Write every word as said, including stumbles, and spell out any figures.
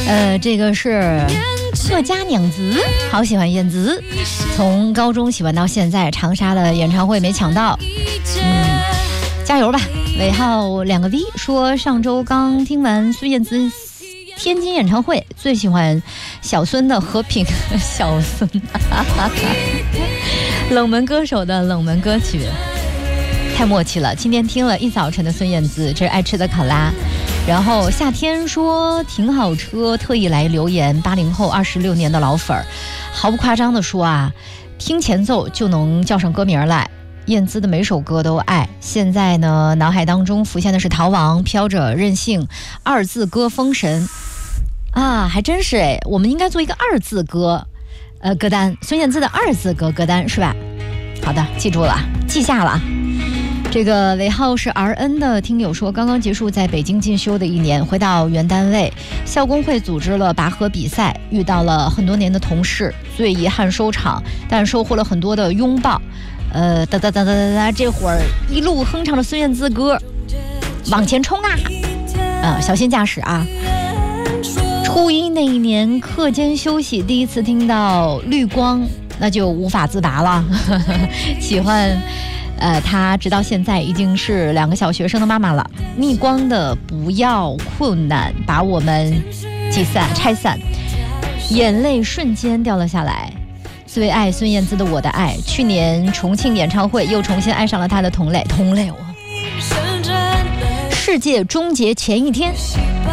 呃，这个是客家娘子，好喜欢燕子，从高中喜欢到现在，长沙的演唱会没抢到，嗯，加油吧。尾号两个 V 说，上周刚听完孙燕姿天津演唱会，最喜欢小孙的和平。小孙冷门歌手的冷门歌曲，太默契了。今天听了一早晨的孙燕姿，这是爱吃的考拉。然后夏天说停好车，特意来留言，八零后二十六年的老粉儿，毫不夸张的说啊，听前奏就能叫上歌名来。燕姿的每首歌都爱，现在呢脑海当中浮现的是逃亡、飘着、任性、二字歌封神啊，还真是哎，我们应该做一个二字歌呃歌单，孙燕姿的二字歌歌单是吧？好的，记住了，记下了。这个尾号是 R N 的听友说，刚刚结束在北京进修的一年，回到原单位，校工会组织了拔河比赛，遇到了很多年的同事，最遗憾收场，但收获了很多的拥抱。呃，哒哒哒哒哒哒，这会儿一路哼唱了孙燕姿歌，往前冲啊！呃，小心驾驶啊！初一那一年课间休息，第一次听到绿光，那就无法自拔了。喜欢。呃，她直到现在已经是两个小学生的妈妈了。逆光的不要困难把我们击散拆散，眼泪瞬间掉了下来。最爱孙燕姿的《我的爱》，去年重庆演唱会又重新爱上了她的同类同类我。世界终结前一天。